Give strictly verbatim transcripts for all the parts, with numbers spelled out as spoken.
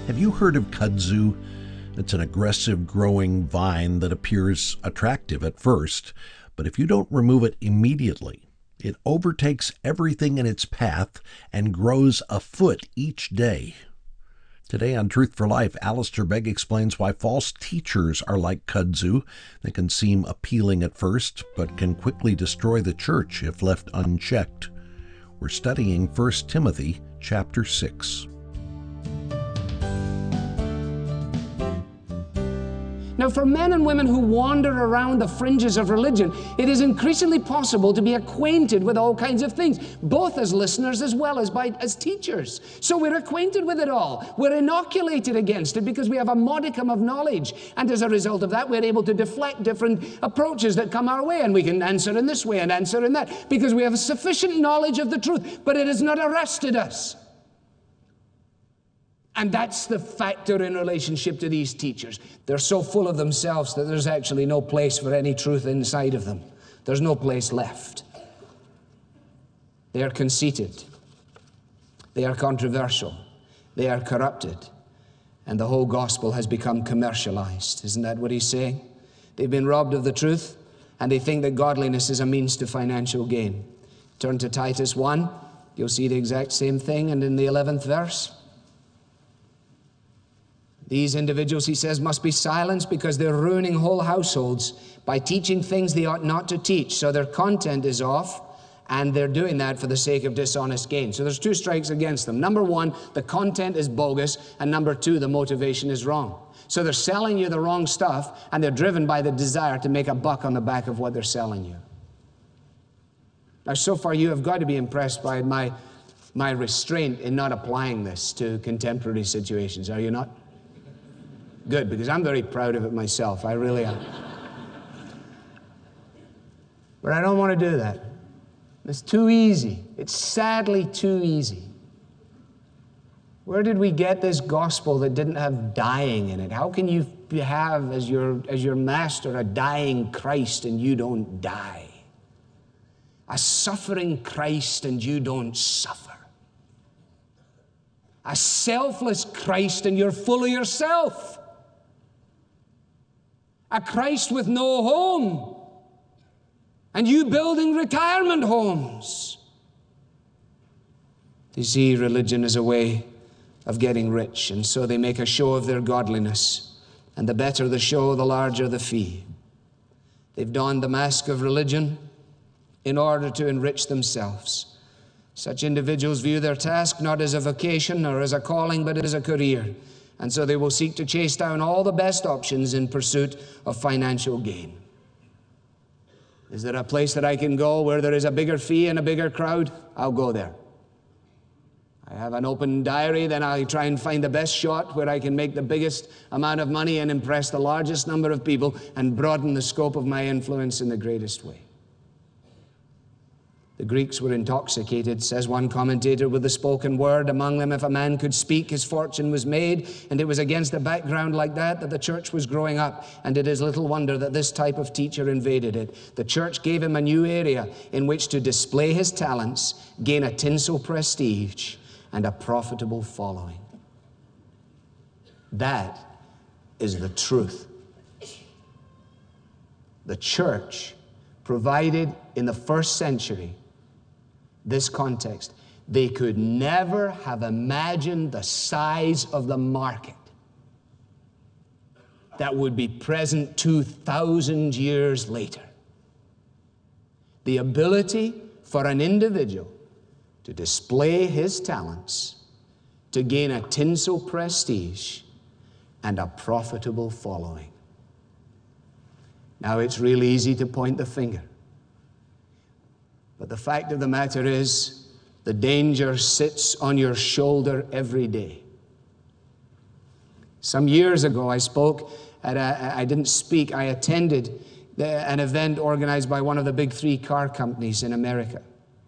Have you heard of kudzu? It's an aggressive growing vine that appears attractive at first, but if you don't remove it immediately, it overtakes everything in its path and grows a foot each day. Today on Truth for Life, Alistair Begg explains why false teachers are like kudzu. They can seem appealing at first, but can quickly destroy the church if left unchecked. We're studying First Timothy chapter six. Now, for men and women who wander around the fringes of religion, it is increasingly possible to be acquainted with all kinds of things, both as listeners as well as by, as teachers. So we're acquainted with it all. We're inoculated against it because we have a modicum of knowledge. And as a result of that, we're able to deflect different approaches that come our way. And we can answer in this way and answer in that because we have sufficient knowledge of the truth. But it has not arrested us. And that's the factor in relationship to these teachers. They're so full of themselves that there's actually no place for any truth inside of them. There's no place left. They are conceited. They are controversial. They are corrupted. And the whole gospel has become commercialized. Isn't that what he's saying? They've been robbed of the truth, and they think that godliness is a means to financial gain. Turn to Titus one. You'll see the exact same thing, and in the eleventh verse. These individuals, he says, must be silenced because they're ruining whole households by teaching things they ought not to teach. So their content is off, and they're doing that for the sake of dishonest gain. So there's two strikes against them. Number one, the content is bogus, and number two, the motivation is wrong. So they're selling you the wrong stuff, and they're driven by the desire to make a buck on the back of what they're selling you. Now, so far, you have got to be impressed by my, my restraint in not applying this to contemporary situations, are you not? Good, because I'm very proud of it myself. I really am. But I don't want to do that. It's too easy. It's sadly too easy. Where did we get this gospel that didn't have dying in it? How can you have as your, as your master a dying Christ and you don't die? A suffering Christ and you don't suffer? A selfless Christ and you're full of yourself? A Christ with no home, and you building retirement homes. You see, religion is a way of getting rich, and so they make a show of their godliness, and the better the show, the larger the fee. They've donned the mask of religion in order to enrich themselves. Such individuals view their task not as a vocation or as a calling, but as a career. And so they will seek to chase down all the best options in pursuit of financial gain. Is there a place that I can go where there is a bigger fee and a bigger crowd? I'll go there. I have an open diary, then I'll try and find the best shot where I can make the biggest amount of money and impress the largest number of people and broaden the scope of my influence in the greatest way. The Greeks were intoxicated, says one commentator, with the spoken word. Among them, if a man could speak, his fortune was made. And it was against a background like that that the church was growing up. And it is little wonder that this type of teacher invaded it. The church gave him a new area in which to display his talents, gain a tinsel prestige, and a profitable following. That is the truth. The church provided in the first century this context. They could never have imagined the size of the market that would be present two thousand years later. The ability for an individual to display his talents, to gain a tinsel prestige, and a profitable following. Now, it's really easy to point the finger. But the fact of the matter is, the danger sits on your shoulder every day. Some years ago, I spoke at a, I didn't speak, I attended the, an event organized by one of the big three car companies in America.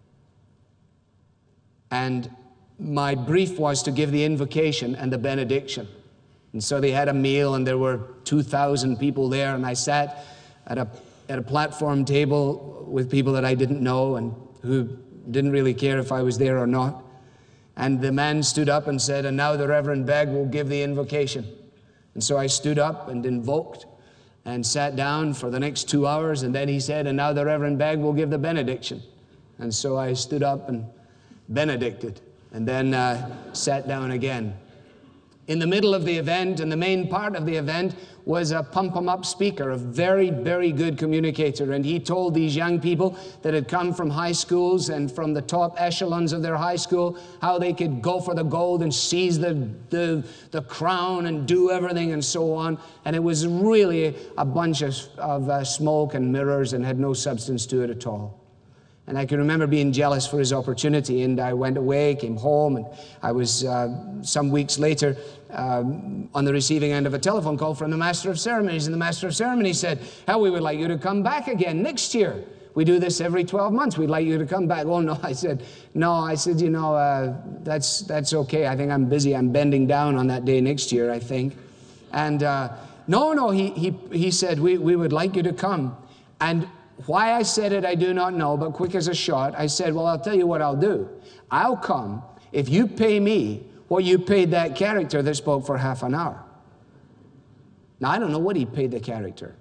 And my brief was to give the invocation and the benediction. And so they had a meal, and there were two thousand people there, and I sat at a, at a platform table with people that I didn't know and who didn't really care if I was there or not. And the man stood up and said, and now the Reverend Begg will give the invocation. And so I stood up and invoked and sat down for the next two hours. And then he said, and now the Reverend Begg will give the benediction. And so I stood up and benedicted and then uh, sat down again. In the middle of the event, and the main part of the event, was a pump-em-up speaker, a very, very good communicator. And he told these young people that had come from high schools and from the top echelons of their high school how they could go for the gold and seize the, the, the crown and do everything and so on. And it was really a bunch of, of uh, smoke and mirrors and had no substance to it at all. And I can remember being jealous for his opportunity, and I went away, came home, and I was uh, some weeks later um, on the receiving end of a telephone call from the Master of Ceremonies, and the Master of Ceremonies said, "How we would like you to come back again next year. We do this every twelve months. We'd like you to come back." Well, no, I said, no, I said, you know, uh, that's, that's okay. I think I'm busy. I'm bending down on that day next year, I think. And uh, no, no, he, he, he said, we, we would like you to come. And why I said it, I do not know, but quick as a shot, I said, well, I'll tell you what I'll do. I'll come if you pay me what you paid that character that spoke for half an hour. Now, I don't know what he paid the character.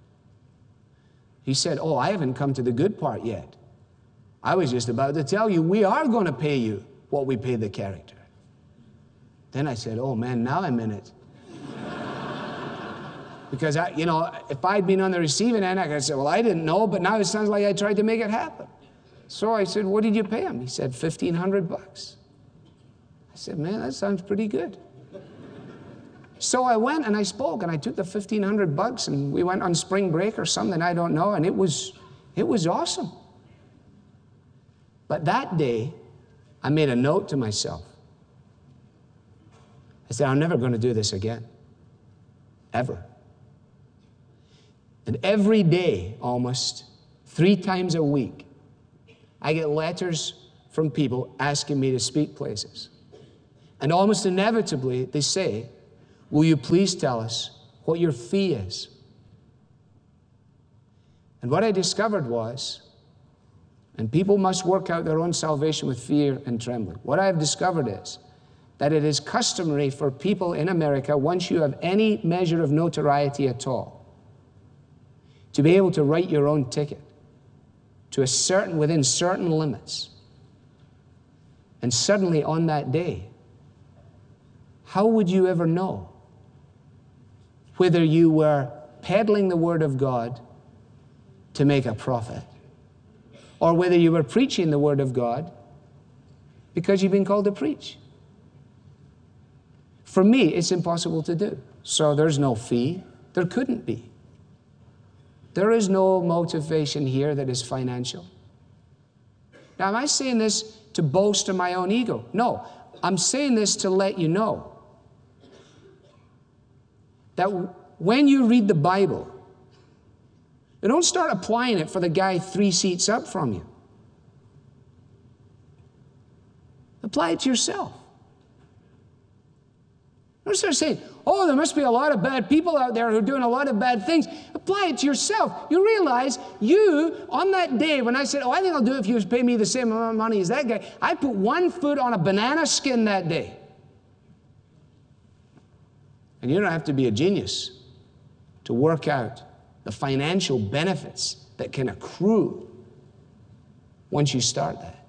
He said, oh, I haven't come to the good part yet. I was just about to tell you, we are going to pay you what we paid the character. Then I said, oh, man, now I'm in it. Because, I, you know, if I'd been on the receiving end, I could have said, well, I didn't know, but now it sounds like I tried to make it happen. So I said, what did you pay him? He said, fifteen hundred bucks. I said, man, that sounds pretty good. So I went and I spoke, and I took the fifteen hundred bucks, and we went on spring break or something, I don't know, and it was, it was awesome. But that day, I made a note to myself. I said, I'm never going to do this again. Ever. And every day, almost, three times a week, I get letters from people asking me to speak places. And almost inevitably, they say, will you please tell us what your fee is? And what I discovered was, and people must work out their own salvation with fear and trembling. What I have discovered is that it is customary for people in America, once you have any measure of notoriety at all, to be able to write your own ticket to a certain, within certain limits. And suddenly on that day, how would you ever know whether you were peddling the Word of God to make a profit, or whether you were preaching the Word of God because you've been called to preach? For me, it's impossible to do. So there's no fee. There couldn't be. There is no motivation here that is financial. Now, am I saying this to boast in my own ego? No. I'm saying this to let you know that when you read the Bible, you don't start applying it for the guy three seats up from you. Apply it to yourself. Don't start saying, oh, there must be a lot of bad people out there who are doing a lot of bad things. Apply it to yourself. You realize you, on that day when I said, oh, I think I'll do it if you pay me the same amount of money as that guy, I put one foot on a banana skin that day. And you don't have to be a genius to work out the financial benefits that can accrue once you start that.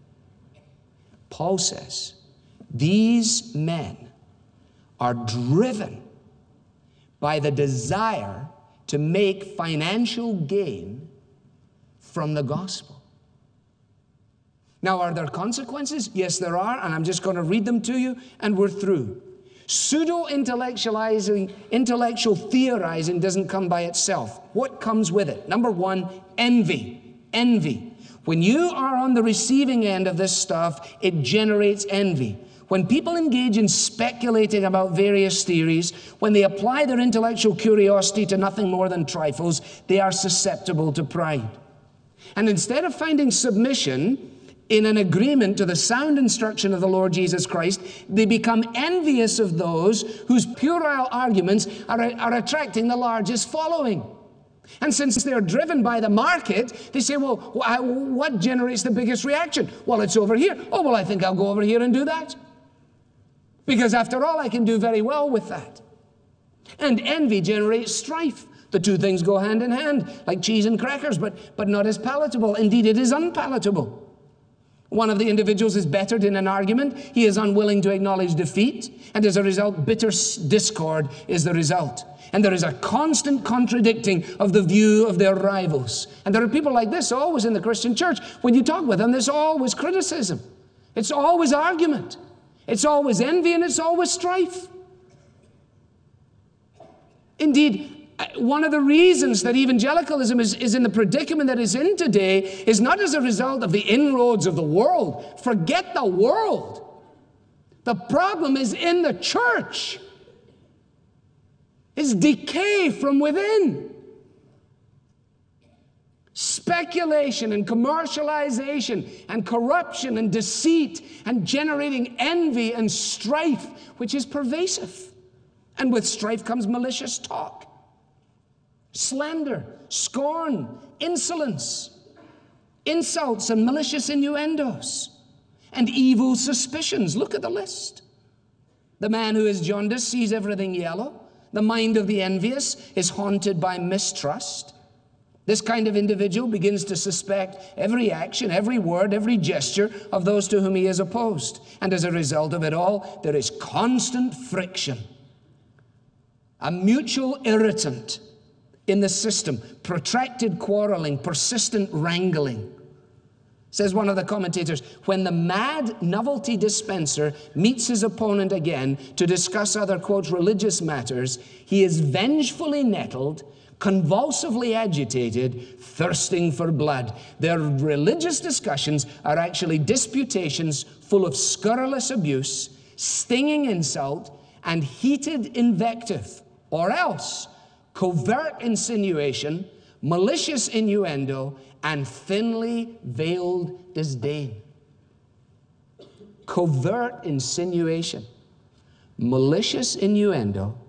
Paul says, these men are driven by the desire to make financial gain from the gospel. Now, are there consequences? Yes, there are, and I'm just going to read them to you, and we're through. Pseudo-intellectualizing, intellectual theorizing doesn't come by itself. What comes with it? Number one, envy. Envy. When you are on the receiving end of this stuff, it generates envy. When people engage in speculating about various theories, when they apply their intellectual curiosity to nothing more than trifles, they are susceptible to pride. And instead of finding submission in an agreement to the sound instruction of the Lord Jesus Christ, they become envious of those whose puerile arguments are, are attracting the largest following. And since they're driven by the market, they say, well, what generates the biggest reaction? Well, it's over here. Oh, well, I think I'll go over here and do that. Because after all, I can do very well with that. And envy generates strife. The two things go hand in hand, like cheese and crackers, but, but not as palatable. Indeed, it is unpalatable. One of the individuals is bettered in an argument. He is unwilling to acknowledge defeat, and as a result, bitter discord is the result. And there is a constant contradicting of the view of their rivals. And there are people like this always in the Christian church. When you talk with them, there's always criticism. It's always argument. It's always envy, and it's always strife. Indeed, one of the reasons that evangelicalism is, is in the predicament that it's in today is not as a result of the inroads of the world. Forget the world. The problem is in the church. It's decay from within. Speculation and commercialization and corruption and deceit and generating envy and strife, which is pervasive. And with strife comes malicious talk. Slander, scorn, insolence, insults and malicious innuendos, and evil suspicions. Look at the list. The man who is jaundiced sees everything yellow. The mind of the envious is haunted by mistrust. This kind of individual begins to suspect every action, every word, every gesture of those to whom he is opposed. And as a result of it all, there is constant friction, a mutual irritant in the system, protracted quarreling, persistent wrangling. Says one of the commentators, when the mad novelty dispenser meets his opponent again to discuss other, quote, religious matters, he is vengefully nettled, convulsively agitated, thirsting for blood. Their religious discussions are actually disputations full of scurrilous abuse, stinging insult, and heated invective, or else covert insinuation, malicious innuendo, and thinly veiled disdain. Covert insinuation, malicious innuendo,